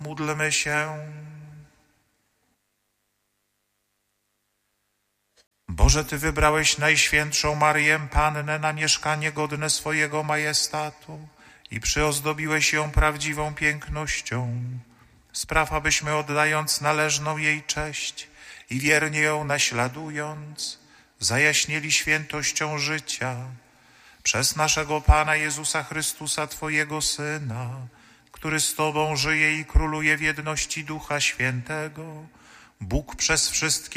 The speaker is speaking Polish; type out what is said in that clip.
Módlmy się. Boże, Ty wybrałeś Najświętszą Maryję Pannę na mieszkanie godne swojego majestatu i przyozdobiłeś ją prawdziwą pięknością. Spraw, abyśmy oddając należną jej cześć i wiernie ją naśladując, zajaśnieli świętością życia przez naszego Pana Jezusa Chrystusa, Twojego Syna, który z Tobą żyje i króluje w jedności Ducha Świętego, Bóg przez wszystkie